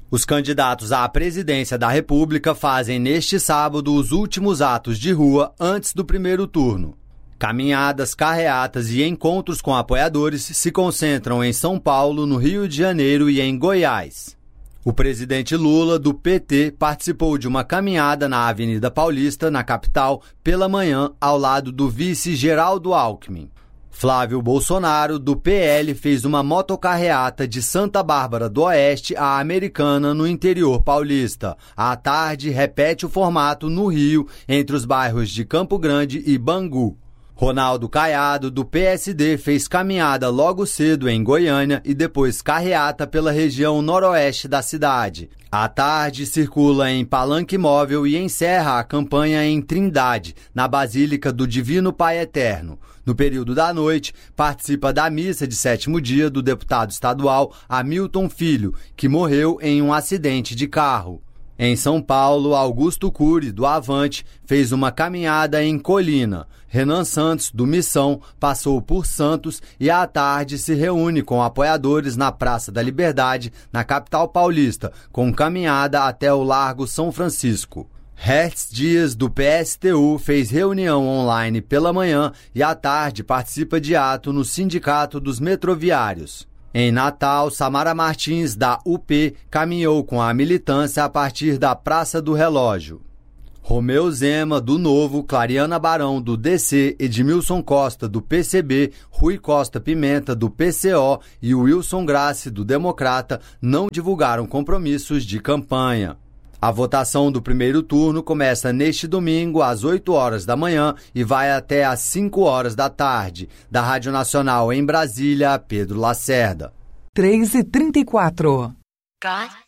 Os candidatos à presidência da República fazem neste sábado os últimos atos de rua antes do primeiro turno. Caminhadas, carreatas e encontros com apoiadores se concentram em São Paulo, no Rio de Janeiro e em Goiás. O presidente Lula, do PT, participou de uma caminhada na Avenida Paulista, na capital, pela manhã, ao lado do vice Geraldo Alckmin. Flávio Bolsonaro, do PL, fez uma motocarreata de Santa Bárbara do Oeste à Americana, no interior paulista. À tarde, repete o formato no Rio, entre os bairros de Campo Grande e Bangu. Ronaldo Caiado, do PSD, fez caminhada logo cedo em Goiânia e depois carreata pela região noroeste da cidade. À tarde, circula em Palanque Móvel e encerra a campanha em Trindade, na Basílica do Divino Pai Eterno. No período da noite, participa da missa de 7º dia do deputado estadual Hamilton Filho, que morreu em um acidente de carro. Em São Paulo, Augusto Cury, do Avante, fez uma caminhada em Colina. Renan Santos, do Missão, passou por Santos e à tarde se reúne com apoiadores na Praça da Liberdade, na capital paulista, com caminhada até o Largo São Francisco. Hertz Dias, do PSTU, fez reunião online pela manhã e à tarde participa de ato no Sindicato dos Metroviários. Em Natal, Samara Martins, da UP, caminhou com a militância a partir da Praça do Relógio. Romeu Zema, do Novo, Clariana Barão, do DC, Edmilson Costa, do PCB, Rui Costa Pimenta, do PCO e Wilson Grassi, do Democrata, não divulgaram compromissos de campanha. A votação do primeiro turno começa neste domingo, às 8 horas da manhã e vai até às 5 horas da tarde. Da Rádio Nacional em Brasília, Pedro Lacerda. 3h34.